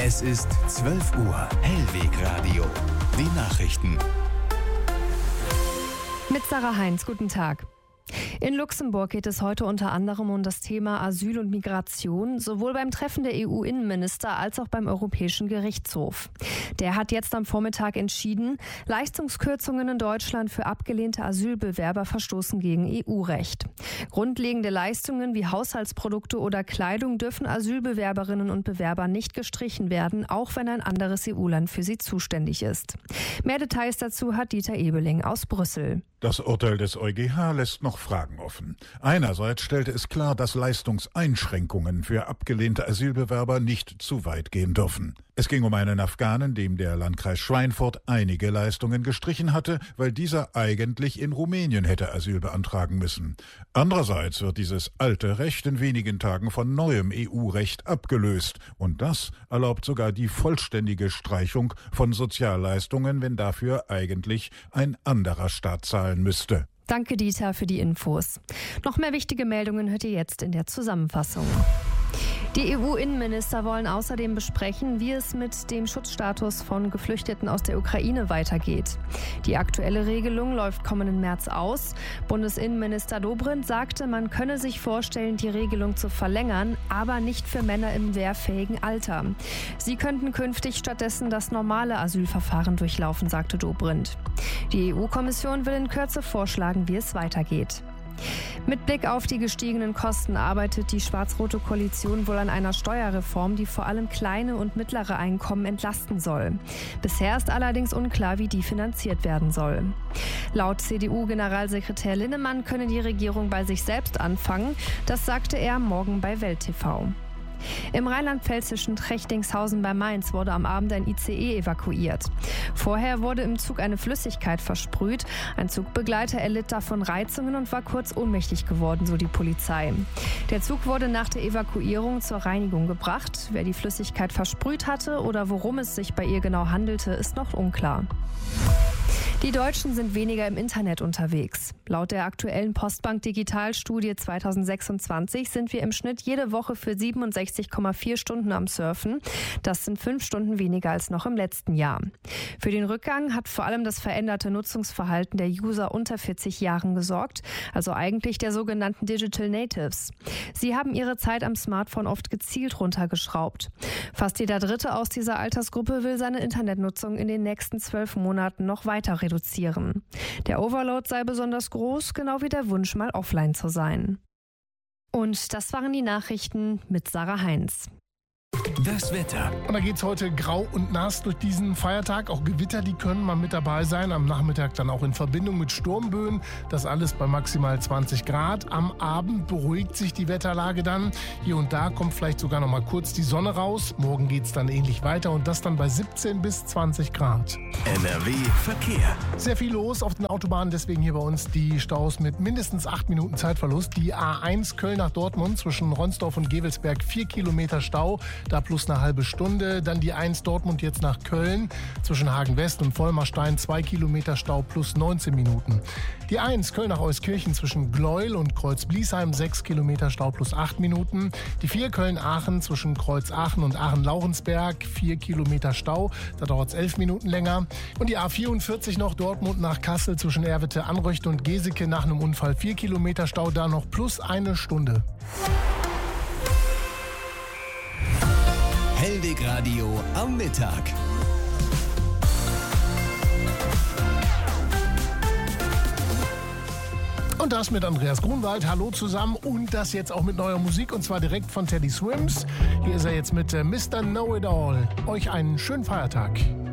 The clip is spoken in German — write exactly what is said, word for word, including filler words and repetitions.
Es ist zwölf Uhr. Hellwegradio. Die Nachrichten. Mit Sarah Heinz, guten Tag. In Luxemburg geht es heute unter anderem um das Thema Asyl und Migration, sowohl beim Treffen der E U-Innenminister als auch beim Europäischen Gerichtshof. Der hat jetzt am Vormittag entschieden, Leistungskürzungen in Deutschland für abgelehnte Asylbewerber verstoßen gegen E U-Recht. Grundlegende Leistungen wie Haushaltsprodukte oder Kleidung dürfen Asylbewerberinnen und Bewerbern nicht gestrichen werden, auch wenn ein anderes E U-Land für sie zuständig ist. Mehr Details dazu hat Dieter Ebeling aus Brüssel. Das Urteil des EuGH lässt noch Fragen offen. Einerseits stellte es klar, dass Leistungseinschränkungen für abgelehnte Asylbewerber nicht zu weit gehen dürfen. Es ging um einen Afghanen, dem der Landkreis Schweinfurt einige Leistungen gestrichen hatte, weil dieser eigentlich in Rumänien hätte Asyl beantragen müssen. Andererseits wird dieses alte Recht in wenigen Tagen von neuem E U-Recht abgelöst. Und das erlaubt sogar die vollständige Streichung von Sozialleistungen, wenn dafür eigentlich ein anderer Staat zahlen müsste. Danke, Dieter, für die Infos. Noch mehr wichtige Meldungen hört ihr jetzt in der Zusammenfassung. Die E U-Innenminister wollen außerdem besprechen, wie es mit dem Schutzstatus von Geflüchteten aus der Ukraine weitergeht. Die aktuelle Regelung läuft kommenden März aus. Bundesinnenminister Dobrindt sagte, man könne sich vorstellen, die Regelung zu verlängern, aber nicht für Männer im wehrfähigen Alter. Sie könnten künftig stattdessen das normale Asylverfahren durchlaufen, sagte Dobrindt. Die E U-Kommission will in Kürze vorschlagen, wie es weitergeht. Mit Blick auf die gestiegenen Kosten arbeitet die schwarz-rote Koalition wohl an einer Steuerreform, die vor allem kleine und mittlere Einkommen entlasten soll. Bisher ist allerdings unklar, wie die finanziert werden soll. Laut C D U-Generalsekretär Linnemann könne die Regierung bei sich selbst anfangen. Das sagte er morgen bei Welt T V. Im rheinland-pfälzischen Trechtingshausen bei Mainz wurde am Abend ein I C E evakuiert. Vorher wurde im Zug eine Flüssigkeit versprüht. Ein Zugbegleiter erlitt davon Reizungen und war kurz ohnmächtig geworden, so die Polizei. Der Zug wurde nach der Evakuierung zur Reinigung gebracht. Wer die Flüssigkeit versprüht hatte oder worum es sich bei ihr genau handelte, ist noch unklar. Die Deutschen sind weniger im Internet unterwegs. Laut der aktuellen Postbank Digitalstudie zweitausendsechsundzwanzig sind wir im Schnitt jede Woche für siebenundsechzig Komma vier Stunden am Surfen. Das sind fünf Stunden weniger als noch im letzten Jahr. Für den Rückgang hat vor allem das veränderte Nutzungsverhalten der User unter vierzig Jahren gesorgt, also eigentlich der sogenannten Digital Natives. Sie haben ihre Zeit am Smartphone oft gezielt runtergeschraubt. Fast jeder Dritte aus dieser Altersgruppe will seine Internetnutzung in den nächsten zwölf Monaten noch weiter reduzieren. Der Overload sei besonders groß, genau wie der Wunsch, mal offline zu sein. Und das waren die Nachrichten mit Sarah Heinz. Das Wetter. Und da geht es heute grau und nass durch diesen Feiertag. Auch Gewitter, die können mal mit dabei sein. Am Nachmittag dann auch in Verbindung mit Sturmböen. Das alles bei maximal zwanzig Grad. Am Abend beruhigt sich die Wetterlage dann. Hier und da kommt vielleicht sogar noch mal kurz die Sonne raus. Morgen geht es dann ähnlich weiter und das dann bei siebzehn bis zwanzig Grad. N R W Verkehr. Sehr viel los auf den Autobahnen, deswegen hier bei uns die Staus mit mindestens acht Minuten Zeitverlust. Die A eins Köln nach Dortmund zwischen Ronsdorf und Gevelsberg vier Kilometer Stau. Da plus eine halbe Stunde. Dann die eins Dortmund jetzt nach Köln zwischen Hagen West und Vollmarstein zwei Kilometer Stau plus neunzehn Minuten. Die eins Köln nach Euskirchen zwischen Gleuel und Kreuz-Bliesheim sechs Kilometer Stau plus acht Minuten. Die vier Köln-Aachen zwischen Kreuz-Aachen und Aachen-Laurensberg vier Kilometer Stau. Da dauert es elf Minuten länger. Und die A vierundvierzig noch Dortmund nach Kassel zwischen Erwitte, Anröchte und Geseke nach einem Unfall vier Kilometer Stau. Da noch plus eine Stunde. Hellwegradio am Mittag. Und das mit Andreas Grunwald. Hallo zusammen. Und das jetzt auch mit neuer Musik. Und zwar direkt von Teddy Swims. Hier ist er jetzt mit Mister Know-It-All. Euch einen schönen Feiertag.